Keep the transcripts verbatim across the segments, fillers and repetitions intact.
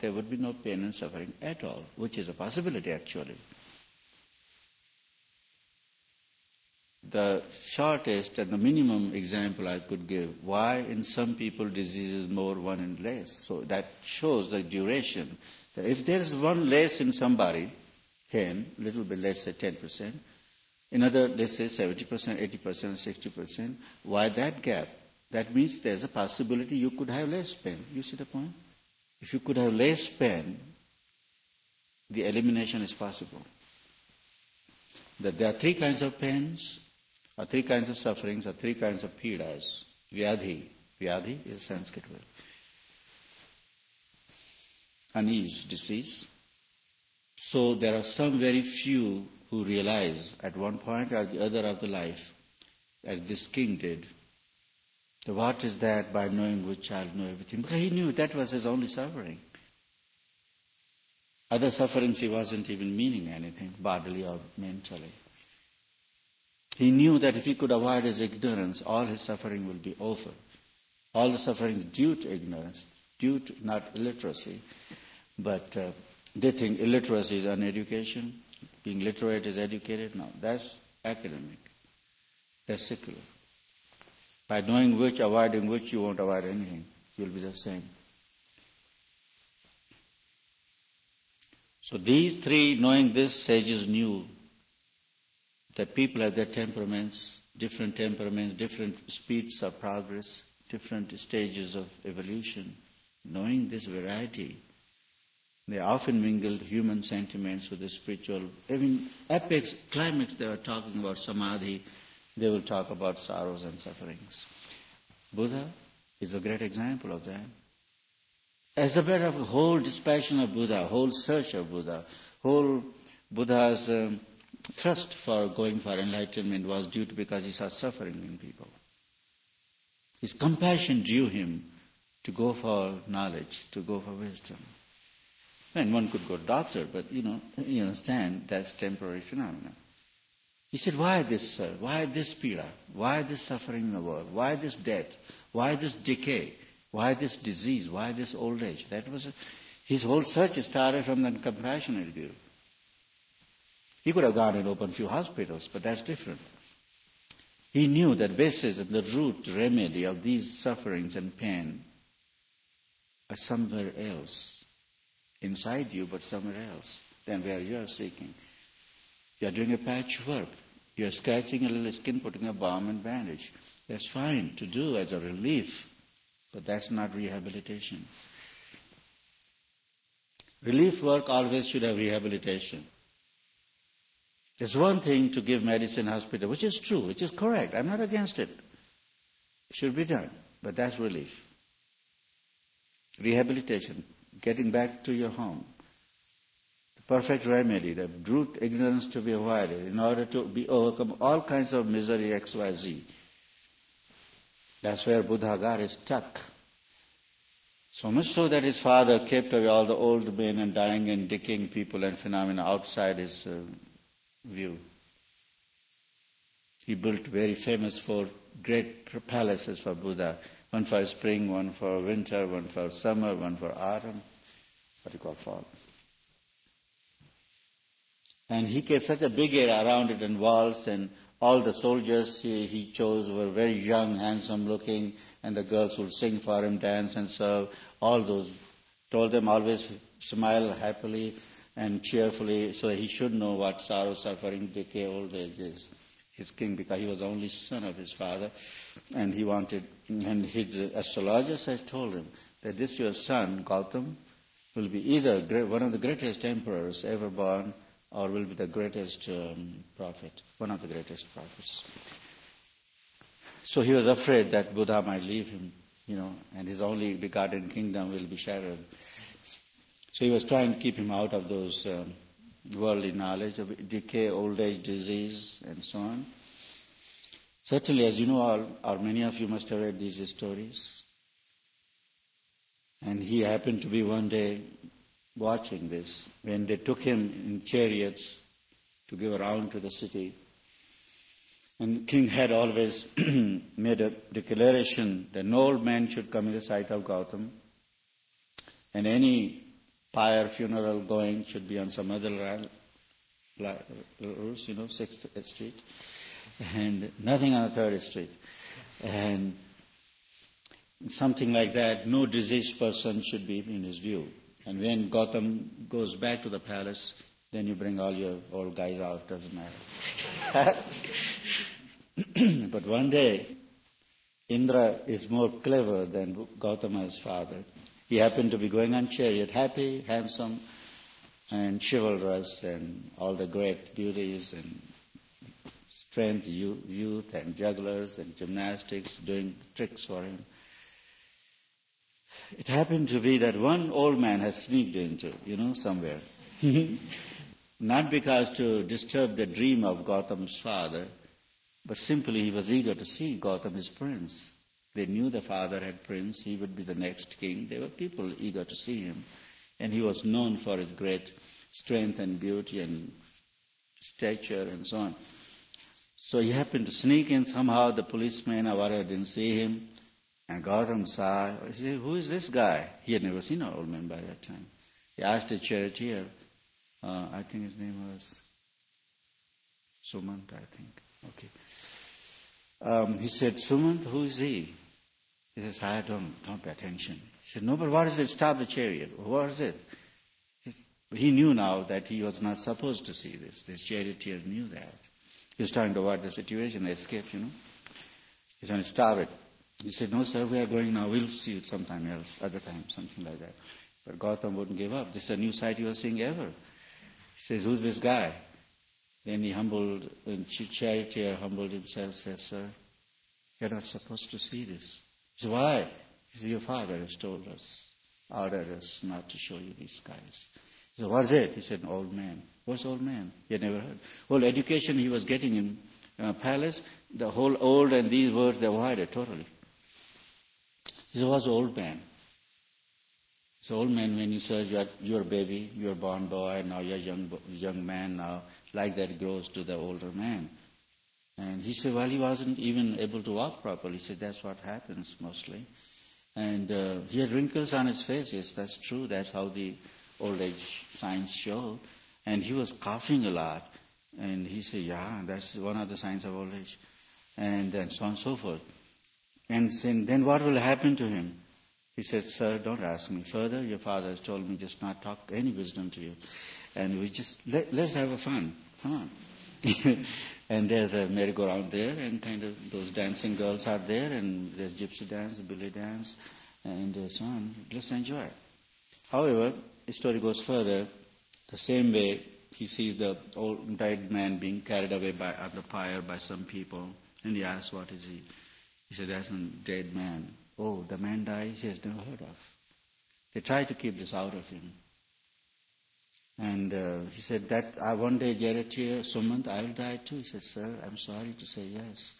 there would be no pain and suffering at all, which is a possibility actually. The shortest and the minimum example I could give, why in some people disease is more, one in less. So that shows the duration. That if there is one less in somebody, ten, little bit less, say ten percent, in other, they say seventy percent, eighty percent, sixty percent. Why that gap? That means there's a possibility you could have less pain. You see the point? If you could have less pain, the elimination is possible. That there are three kinds of pains, or three kinds of sufferings, or three kinds of pidas. Vyadhi. Vyadhi is Sanskrit word. Unease, disease. So there are some very few who realize at one point or the other of the life, as this king did, that what is that by knowing which I'll know everything. Because he knew that was his only suffering. Other sufferings he wasn't even meaning anything, bodily or mentally. He knew that if he could avoid his ignorance, all his suffering will be over. All the sufferings due to ignorance, due to not illiteracy, but uh, they think illiteracy is uneducation, being literate is educated. No, that's academic. That's secular. By knowing which, avoiding which, you won't avoid anything. You'll be the same. So these three, knowing this, sages knew that people have their temperaments, different temperaments, different speeds of progress, different stages of evolution. Knowing this variety, they often mingled human sentiments with the spiritual. Even apex, climax, they were talking about samadhi, they will talk about sorrows and sufferings. Buddha is a great example of that. As a matter of the whole dispassion of Buddha, whole search of Buddha, whole Buddha's um, thrust for going for enlightenment was due to because he saw suffering in people. His compassion drew him to go for knowledge, to go for wisdom. And one could go doctor, but you know, you understand that's temporary phenomena. He said, why this, sir? Why this pira? Why this suffering in the world? Why this death? Why this decay? Why this disease? Why this old age? That was a, his whole search started from that compassionate view. He could have gone and opened a few hospitals, but that's different. He knew that basis and the root remedy of these sufferings and pain are somewhere else, inside you, but somewhere else than where you are seeking. You are doing a patchwork. You are scratching a little skin, putting a balm and bandage. That's fine to do as a relief, but that's not rehabilitation. Relief work always should have rehabilitation. It's one thing to give medicine hospital, which is true, which is correct. I'm not against it. It should be done, but that's relief. Rehabilitation, getting back to your home. The perfect remedy, the root ignorance to be avoided in order to be overcome all kinds of misery X Y Z. That's where Buddha got stuck. So much so that his father kept away all the old men and dying and decaying people and phenomena outside his uh, view. He built very famous four great palaces for Buddha. One for spring, one for winter, one for summer, one for autumn. What do you call fall? And he kept such a big area around it and walls, and all the soldiers he, he chose were very young, handsome looking, and the girls would sing for him, dance and serve. All those, told them always smile happily and cheerfully, so he should know what sorrow, suffering, decay, old age is. His king, because he was the only son of his father, and he wanted, and his astrologers had told him that this your son, Gautam, will be either one of the greatest emperors ever born, or will be the greatest um, prophet, one of the greatest prophets. So he was afraid that Buddha might leave him, you know, and his only begotten kingdom will be shattered. So he was trying to keep him out of those um, worldly knowledge of decay, old age, disease, and so on. Certainly, as you know, all, or many of you must have read these stories. And he happened to be one day watching this when they took him in chariots to go around to the city. And king had always made a declaration that no old man should come in the sight of Gautam, and any pyre funeral going should be on some other rules, you know, sixth Street, and nothing on the third Street. And something like that, no diseased person should be in his view. And when Gautam goes back to the palace, then you bring all your old guys out, doesn't matter. But one day, Indra is more clever than Gautama's father. He happened to be going on chariot, happy, handsome, and chivalrous, and all the great beauties and strength, youth, and jugglers and gymnastics doing tricks for him. It happened to be that one old man has sneaked into, you know, somewhere. Not because to disturb the dream of Gautam's father, but simply he was eager to see Gautam, his prince. They knew the father had prince, he would be the next king. There were people eager to see him. And he was known for his great strength and beauty and stature and so on. So he happened to sneak in. Somehow the policeman or whatever didn't see him. And Gautam saw, he said, who is this guy? He had never seen an old man by that time. He asked a charioteer, uh, I think his name was Sumant, I think. Okay. Um, he said, Sumant, who is he? He says, I don't, don't pay attention. He said, no, but what is it? Stop the chariot. What is it? He's, he knew now that he was not supposed to see this. This charioteer knew that. He was trying to avoid the situation, escape, you know. He's trying to stop it. He said, no, sir, we are going now. We'll see you sometime else, other time, something like that. But Gautam wouldn't give up. This is a new sight he was seeing ever. He says, who's this guy? Then he humbled, and charioteer humbled himself, said, sir, you're not supposed to see this. He said, why? He said, your father has told us, ordered us not to show you these guys. He said, what is it? He said, an old man. What's old man? He had never heard. Whole education he was getting in uh, palace, the whole old and these words, they avoided totally. He said, what's old man? So old man, when you search, you're, you're a baby, you're a born boy, now you're a young, young man, now like that grows to the older man. And he said, well, he wasn't even able to walk properly. He said, that's what happens mostly. And uh, he had wrinkles on his face. Yes, that's true. That's how the old age signs show. And he was coughing a lot. And he said, yeah, that's one of the signs of old age. And then so on and so forth. And said, then what will happen to him? He said, sir, don't ask me further. Your father has told me just not talk any wisdom to you. And we just, let, let's have a fun. Come on. And there's a merry-go-round there, and kind of those dancing girls are there, and there's gypsy dance, belly dance, and uh, so on. Let's enjoy. However, the story goes further. The same way, he sees the old dead man being carried away by on the pyre by some people, and he asks, what is he? He said, that's a dead man. Oh, the man died, he has never heard of. They try to keep this out of him. And uh, he said, that uh, one day, charioteer, Sumant, I will die too. He said, sir, I'm sorry to say yes.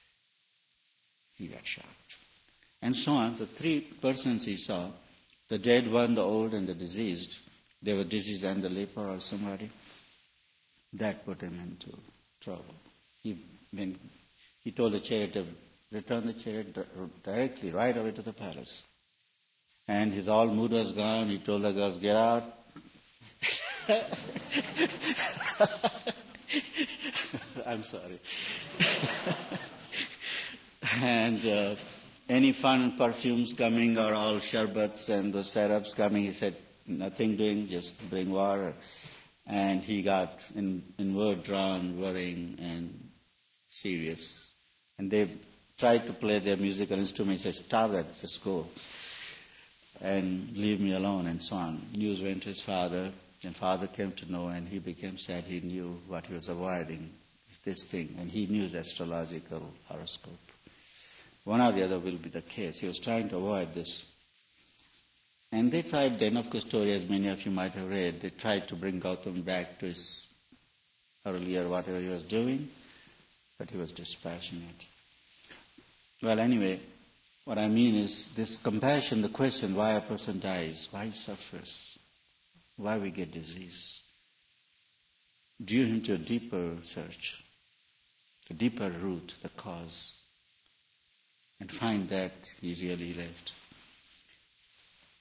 He got shocked. And so on. The three persons he saw, the dead one, the old, and the diseased, they were diseased and the leper or somebody, that put him into trouble. He, when he told the charioteer, return the chariot directly, right away to the palace. And his all mood was gone. He told the girls, get out. I'm sorry. And uh, any fun perfumes coming or all sherbets and the syrups coming, he said, nothing doing, just bring water. And he got in, inward drawn, worrying and serious. And they tried to play their musical instruments. He said, stop that, just go. And leave me alone, and so on. News went to his father. And father came to know, and he became sad. He knew what he was avoiding, this thing, and he knew the astrological horoscope. One or the other will be the case. He was trying to avoid this. And they tried then, of course, story, as many of you might have read, they tried to bring Gautam back to his earlier whatever he was doing, but he was dispassionate. Well, anyway, what I mean is this compassion, the question why a person dies, why he suffers, why we get disease, due him to a deeper search, the deeper root, the cause, and find that he really left.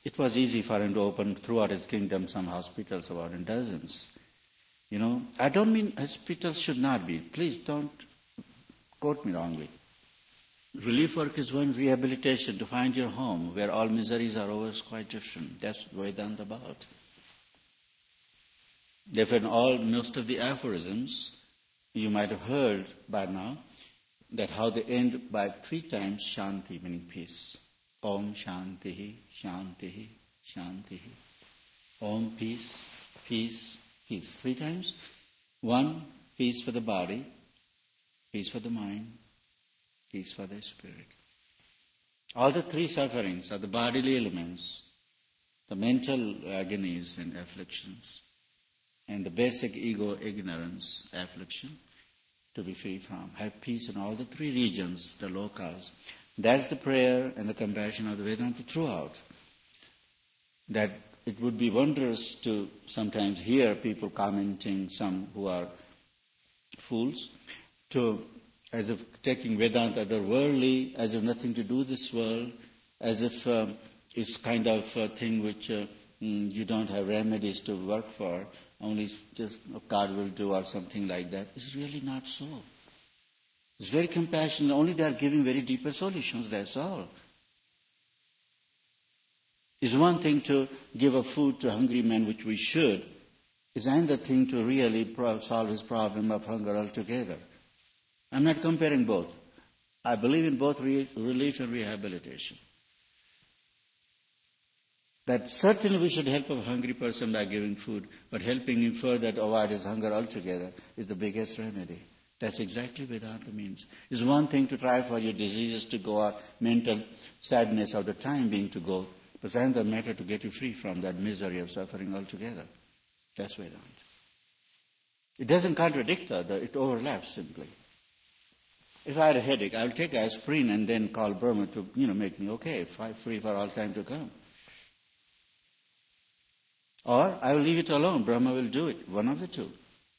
it was easy for him to open throughout his kingdom some hospitals, about in dozens. You know, I don't mean hospitals should not be. Please don't quote me wrongly. Relief work is one, rehabilitation, to find your home where all miseries are over is quite different. That's Vedanta about. Therefore, in all, most of the aphorisms, you might have heard by now, that how they end by three times Shanti, meaning peace. Om Shantihi, Shantihi, Shantihi. Om, peace, peace, peace. Three times. One, peace for the body, peace for the mind, peace for the spirit. All the three sufferings are the bodily elements, the mental agonies and afflictions, and the basic ego ignorance, affliction, to be free from. Have peace in all the three regions, the lokas. That's the prayer and the compassion of the Vedanta throughout. That it would be wondrous to sometimes hear people commenting, some who are fools, to as if taking Vedanta otherworldly, as if nothing to do with this world, as if uh, it's kind of a thing which uh, mm, you don't have remedies to work for, only just God will do or something like that. It's really not so. It's very compassionate. Only they are giving very deeper solutions, that's all. It's one thing to give a food to hungry men, which we should. It's another thing to really solve his problem of hunger altogether. I'm not comparing both. I believe in both re- relief and rehabilitation. That certainly we should help a hungry person by giving food, but helping him further to avoid his hunger altogether is the biggest remedy. That's exactly what Vedanta means. It's one thing to try for your diseases to go, or mental sadness of the time being to go, but it's another matter to get you free from that misery of suffering altogether. That's Vedanta. It doesn't contradict the other, it overlaps simply. If I had a headache, I'll take aspirin and then call Brahma to, you know, make me okay, if I'm free for all time to come. Or I will leave it alone. Brahma will do it. One of the two.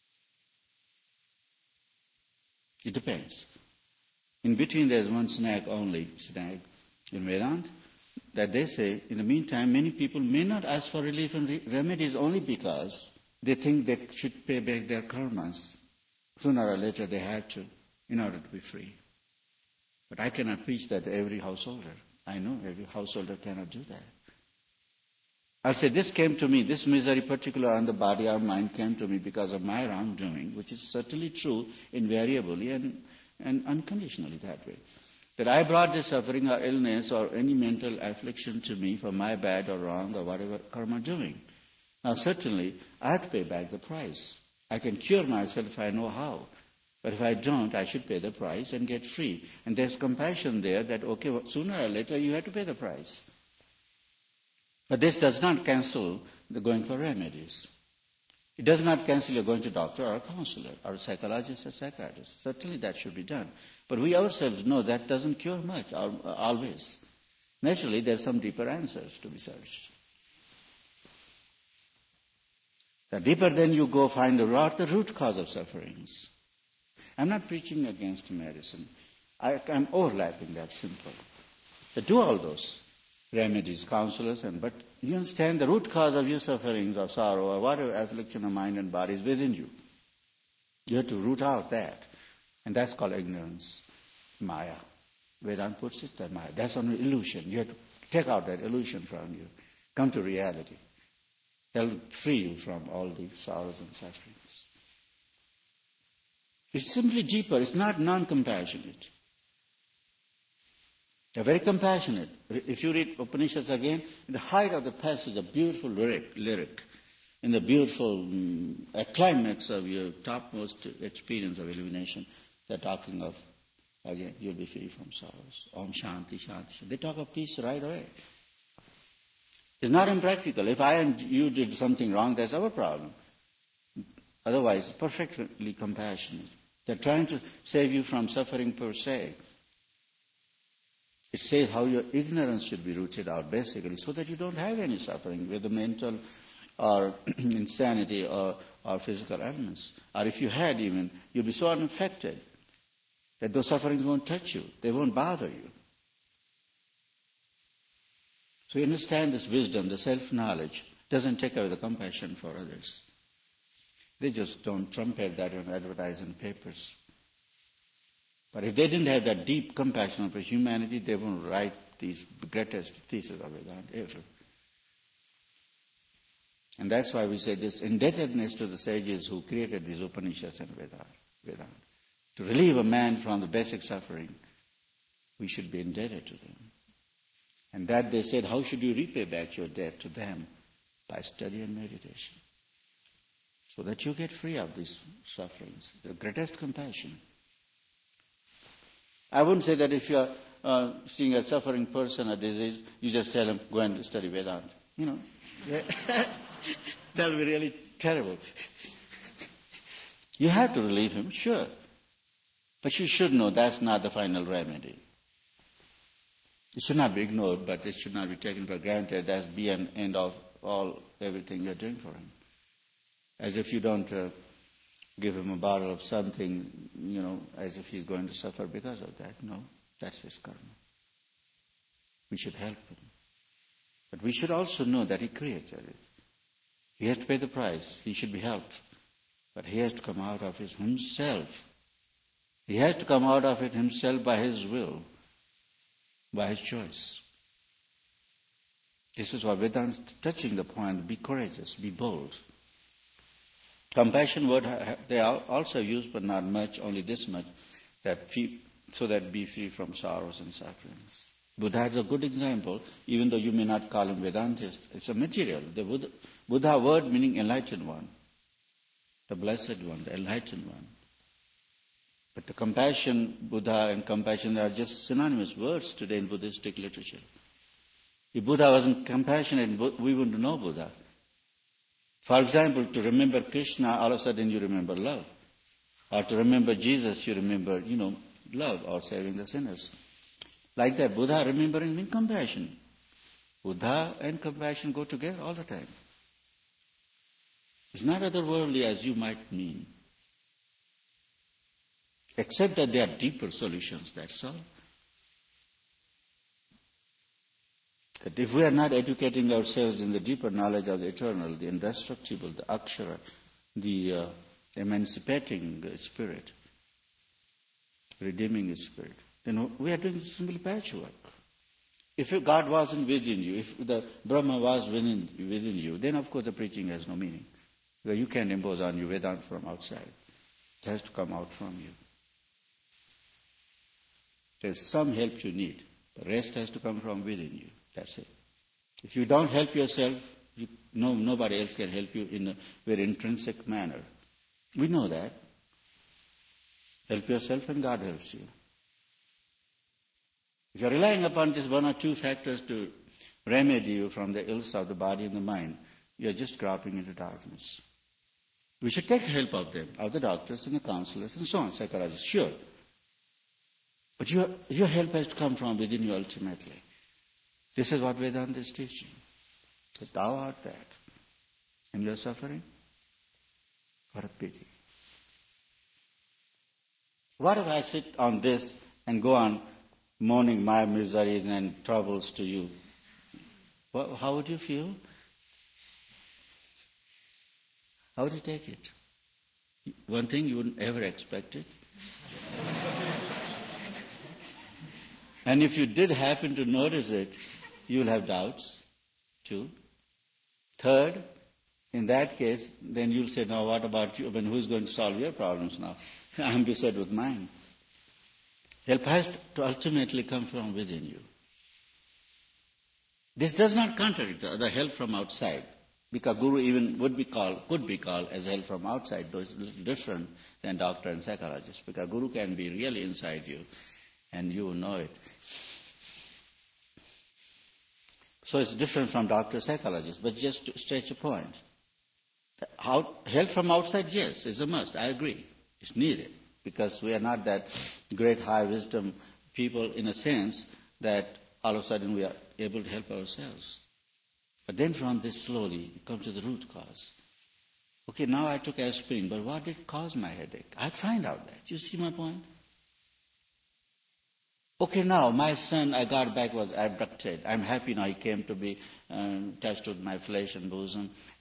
It depends. In between there's one snag only, snag in Vedanta, that they say, in the meantime, many people may not ask for relief and re- remedies only because they think they should pay back their karmas. Sooner or later they have to, in order to be free. But I cannot preach that to every householder. I know every householder cannot do that. I'll say, this came to me, this misery particular on the body or mind came to me because of my wrongdoing, which is certainly true invariably and, and unconditionally that way. That I brought this suffering or illness or any mental affliction to me for my bad or wrong or whatever karma doing. Now certainly, I have to pay back the price. I can cure myself if I know how. But if I don't, I should pay the price and get free. And there's compassion there that, okay, well, sooner or later you have to pay the price. But this does not cancel the going for remedies. It does not cancel your going to doctor or a counselor or a psychologist or psychiatrist. Certainly that should be done. But we ourselves know that doesn't cure much, always. Naturally, there are some deeper answers to be searched. The deeper then you go find the root, the root cause of sufferings. I'm not preaching against medicine. I, I'm overlapping that simple. So do all those remedies, counselors, and but you understand the root cause of your sufferings or sorrow or whatever affliction of mind and body is within you. You have to root out that. And that's called ignorance, Maya. Vedanta puts it that Maya. That's an illusion. You have to take out that illusion from you. Come to reality. That'll free you from all these sorrows and sufferings. It's simply deeper. It's not non-compassionate. They're very compassionate. If you read Upanishads again, in the height of the passage, a beautiful lyric, lyric in the beautiful um, climax of your topmost experience of illumination, they're talking of, again, you'll be free from sorrows. Om Shanti, Shanti. They talk of peace right away. It's not impractical. If I and you did something wrong, that's our problem. Otherwise, perfectly compassionate. They're trying to save you from suffering per se. It says how your ignorance should be rooted out, basically, so that you don't have any suffering, whether mental or insanity or, or physical ailments. Or if you had even, you'll be so unaffected that those sufferings won't touch you. They won't bother you. So you understand this wisdom, the self-knowledge, doesn't take away the compassion for others. They just don't trumpet that and advertise in papers. But if they didn't have that deep compassion for humanity, they wouldn't write these greatest theses of Vedanta ever. And that's why we say this indebtedness to the sages who created these Upanishads and Vedanta. Vedanta. To relieve a man from the basic suffering, we should be indebted to them. And that they said, how should you repay back your debt to them? By study and meditation. So that you get free of these sufferings. The greatest compassion. I wouldn't say that if you are uh, seeing a suffering person, a disease, you just tell him, go and study Vedanta. You know, that will be really terrible. You have to relieve him, sure. But you should know that's not the final remedy. It should not be ignored, but it should not be taken for granted as be an end of all, everything you're doing for him. As if you don't uh, give him a bottle of something, you know, as if he's going to suffer because of that. No, that's his karma. We should help him. But we should also know that he created it. He has to pay the price. He should be helped. But he has to come out of it himself. He has to come out of it himself by his will, by his choice. This is why Vedanta is touching the point, be courageous, be bold. Compassion word they are also used, but not much, only this much, that so that be free from sorrows and sufferings. Buddha is a good example, even though you may not call him Vedantist. It's a material. The Buddha, Buddha word meaning enlightened one, the blessed one, the enlightened one. But the compassion, Buddha and compassion are just synonymous words today in Buddhistic literature. If Buddha wasn't compassionate, we wouldn't know Buddha. For example, to remember Krishna, all of a sudden you remember love. Or to remember Jesus, you remember, you know, love or saving the sinners. Like that, Buddha remembering means compassion. Buddha and compassion go together all the time. It's not otherworldly as you might mean. Except that there are deeper solutions, that's all. That if we are not educating ourselves in the deeper knowledge of the eternal, the indestructible, the akshara, the uh, emancipating spirit, redeeming spirit, then we are doing simply patchwork. If God wasn't within you, if the Brahma was within, within you, then of course the preaching has no meaning. Because you can't impose on you Vedanta from outside. It has to come out from you. There's some help you need. The rest has to come from within you. That's it. If you don't help yourself, you, no, nobody else can help you in a very intrinsic manner. We know that. Help yourself and God helps you. If you're relying upon just one or two factors to remedy you from the ills of the body and the mind, you're just groping into darkness. We should take help of them, of the doctors and the counselors and so on, psychologists, sure. But your, your help has to come from within you ultimately. This is what Vedanta is teaching. That thou art that. And you are suffering? What a pity. What if I sit on this and go on mourning my miseries and troubles to you? Well, how would you feel? How would you take it? One thing you wouldn't ever expect it. And if you did happen to notice it, you'll have doubts too. Third, in that case, then you'll say, now what about you? I mean, who's going to solve your problems now? I'm beset with mine. Help has to ultimately come from within you. This does not contradict the help from outside, because Guru even would be called, could be called as help from outside, though it's a little different than doctor and psychologist, because Guru can be really inside you, and you know it. So it's different from doctor, psychologist, but just to stretch a point. How, help from outside, yes, is a must. I agree. It's needed, because we are not that great high wisdom people in a sense that all of a sudden we are able to help ourselves. But then from this slowly, you come to the root cause. Okay, now I took aspirin, but what did cause my headache? I'd find out that. You see my point? Okay, now my son I got back was abducted. I'm happy now he came to be um, touched with my flesh and bosom.